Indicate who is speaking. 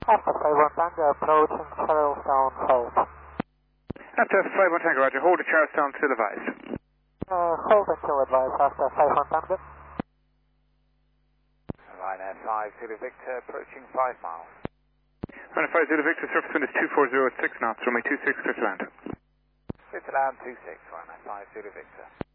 Speaker 1: After 51 Tango, approaching Charlestown, hold.
Speaker 2: After 51 Tango, roger. Hold at Charlestown, still advised.
Speaker 1: Hold until advised after 51 Tango.
Speaker 3: Ryanair 5 Zulu Victor, approaching 5 miles.
Speaker 2: Ryanair 5 Zulu Victor, surface wind is 240 at 6 knots, runway 26, clear to land.
Speaker 3: Clear to land 26, Ryanair 5 Zulu Victor.